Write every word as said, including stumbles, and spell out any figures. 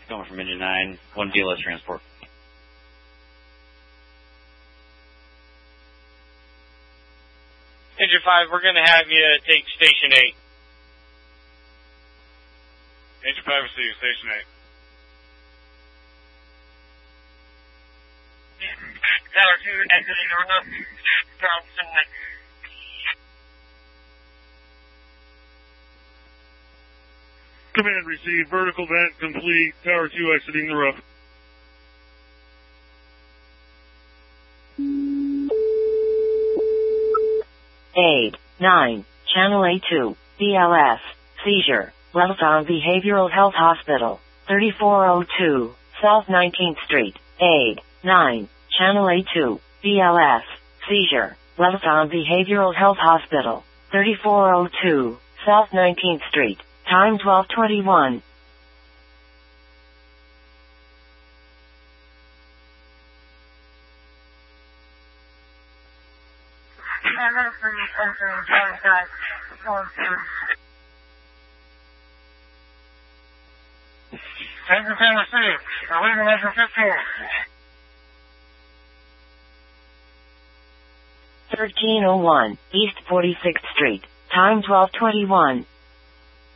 Going from Engine nine, one D L S transport. Engine five, we're going to have you take Station eight. Engine five received, Station eight. Tower two, exiting the roof. Charleston. Command received, vertical vent complete, Tower two exiting the roof. eight, nine, Channel A two, B L S, seizure, Welltown Behavioral Health Hospital, thirty-four oh two, South nineteenth Street, eight, nine, Channel A two, B L S, seizure, Welltown Behavioral Health Hospital, thirty-four oh two, South nineteenth Street, time twelve twenty-one. Engine ten received. We're leaving engine fifteen. thirteen oh one, East forty-sixth Street, time twelve twenty-one.